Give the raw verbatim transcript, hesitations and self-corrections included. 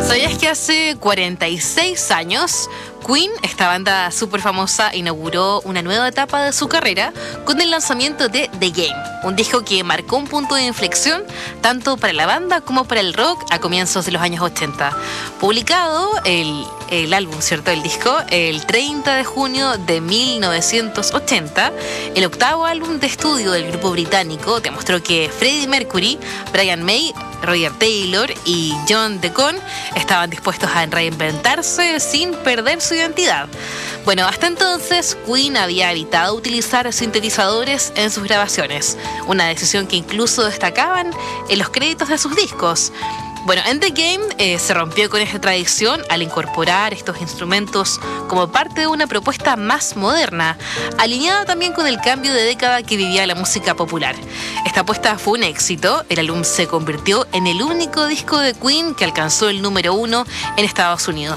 ¿Sabías que hace cuarenta y seis años Queen, esta banda súper famosa, inauguró una nueva etapa de su carrera con el lanzamiento de The Game, un disco que marcó un punto de inflexión tanto para la banda como para el rock a comienzos de los años ochenta? Publicado el, el álbum, ¿cierto? El disco, el treinta de junio de mil novecientos ochenta, el octavo álbum de estudio del grupo británico demostró que Freddie Mercury, Brian May, Roger Taylor y John Deacon estaban dispuestos a reinventarse sin perder su identidad. Bueno, hasta entonces Queen había evitado utilizar sintetizadores en sus grabaciones, una decisión que incluso destacaban en los créditos de sus discos. Bueno, en The Game eh, se rompió con esta tradición al incorporar estos instrumentos como parte de una propuesta más moderna, alineada también con el cambio de década que vivía la música popular. Esta apuesta fue un éxito. El álbum se convirtió en el único disco de Queen que alcanzó el número uno en Estados Unidos.